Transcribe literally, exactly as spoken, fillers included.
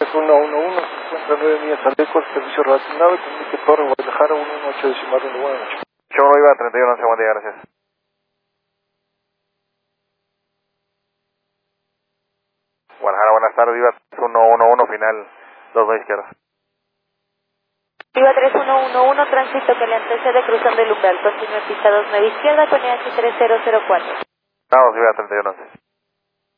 uno uno uno, se encuentra nueve millas Alecos, servicio relacionado, comunique Torre, Guadalajara, uno uno ocho decimal uno, buenas noches. Yo no iba a treinta y uno once, buen día, gracias. Guadalajara, buenas tardes, Viva uno uno uno, final dos dos izquierda. Viva tres uno uno uno, tránsito que le antecede cruzando el umbral, continúe pista dos nueve izquierda con E H tres cero cero cuatro. Vamos, Viva treinta y uno once.